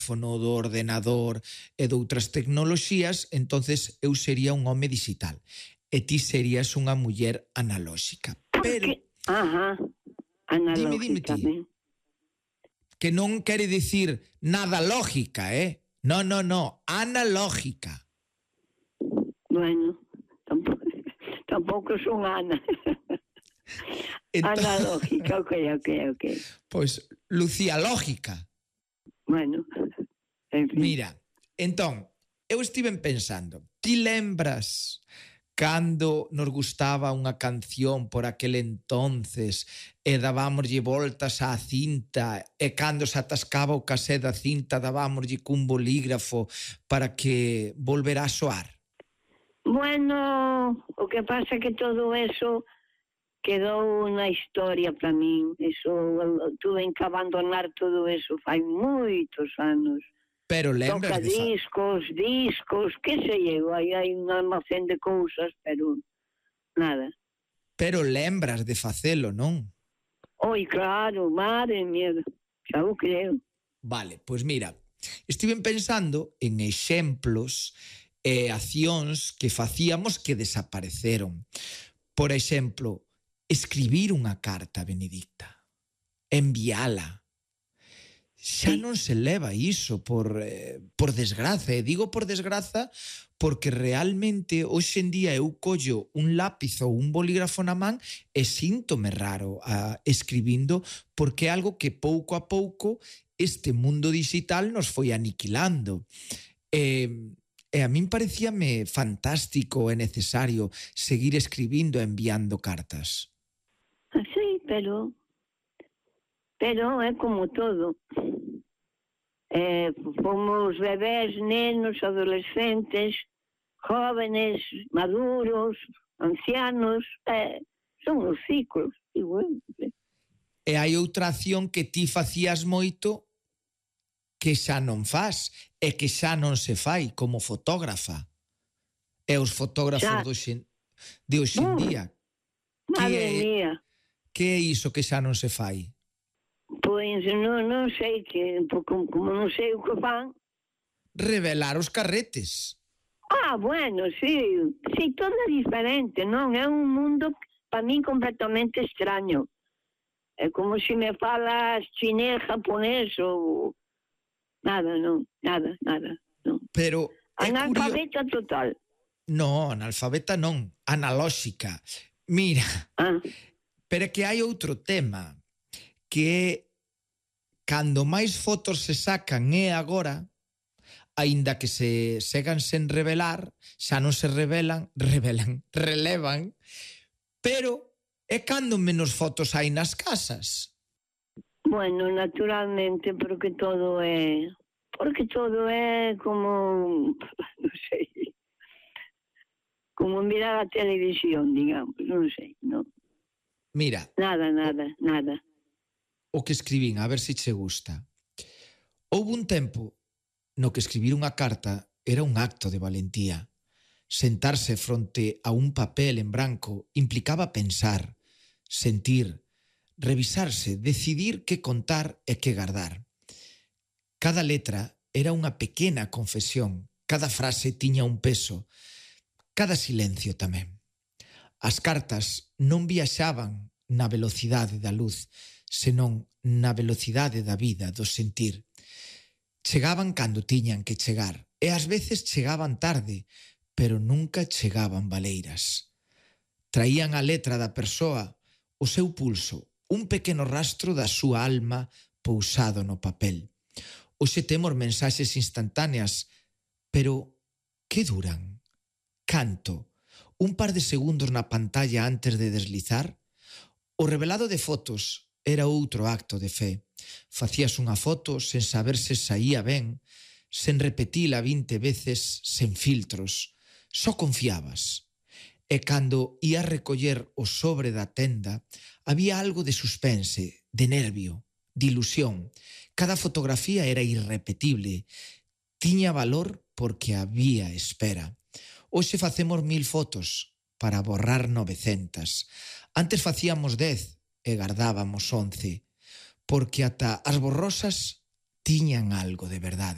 do ordenador e de outras tecnoloxías, entonces eu sería un home digital e ti serías unha muller analóxica. Pero dime ti, que non quere dicir nada lógica, No, analógica. Bueno, tampouco son Ana. Analógica, ok. Pois, Lucía lógica. Bueno, en fin. Mira, entón, eu estive pensando, ti lembras cando nos gustaba unha canción por aquel entonces e dábamoslle voltas á cinta e cando se atascaba o casé da cinta dábamoslle cun bolígrafo para que volverá a soar? Bueno, o que pasa é que todo eso quedou na historia para min. Eso, tuve que abandonar todo eso fai moitos anos. Pero lembras toca discos, que sei eu, hai un almacén de cousas, pero nada. Pero lembras de facelo, non? Oi, claro, madre mía, xa o creo. Vale, pois mira, estive pensando en exemplos e accións que facíamos que desapareceron. Por exemplo, escribir unha carta, Benedicta, enviala. Xa non se leva iso por desgraza, e digo por desgraza porque realmente hoxe en día eu collo un lápiz ou un bolígrafo na man e síntome raro escribindo, porque é algo que pouco a pouco este mundo digital nos foi aniquilando. E a min parecíame fantástico e necesario seguir escribindo e enviando cartas. Sí, pero é como todo. Fomos bebés, nenos, adolescentes, jóvenes, maduros, ancianos, son os ciclos. E hai outra acción que ti facías moito que xa non faz e que xa non se fai como fotógrafa. E os fotógrafos de hoxe en día. Madre mía. Que é iso que xa non se fai? Pois non sei, como non sei o que fan. Revelar os carretes. Bueno, sí, todo é diferente, non? É un mundo para mí completamente extraño. É como se me falas chinés, japonés ou... Nada. Pero analfabeta total. No, analfabeta non, analóxica. Mira, pero que hai outro tema, que é cando máis fotos se sacan é agora, aínda que se segan sen revelar, xa non se relevan, pero é cando menos fotos hai nas casas. Bueno, naturalmente, porque todo é como, non sei, como mirar a televisión, digamos, non sei, non. Mira. Nada. O que escribín, a ver se che gusta. Houve un tempo no que escribir unha carta era un acto de valentía. Sentarse fronte a un papel en branco implicaba pensar, sentir, revisarse, decidir que contar e que guardar. Cada letra era unha pequena confesión, cada frase tiña un peso, cada silencio tamén. As cartas non viaxaban na velocidade da luz, senón na velocidade da vida, do sentir. Chegaban cando tiñan que chegar, e ás veces chegaban tarde, pero nunca chegaban baleiras. Traían a letra da persoa, o seu pulso, un pequeno rastro da súa alma pousado no papel. Hoxe temos mensaxes instantáneas, pero que duran? Canto? Un par de segundos na pantalla antes de deslizar? O revelado de fotos era outro acto de fe. Facías unha foto sen saber se saía ben, sen repetila 20 veces, sen filtros. Só confiabas. E cando ia recoller o sobre da tenda, había algo de suspense, de nervio, de ilusión. Cada fotografía era irrepetible. Tiña valor porque había espera. Hoxe facemos 1000 fotos para borrar 900. Antes facíamos 10 e guardábamos 11, porque ata as borrosas tiñan algo de verdade.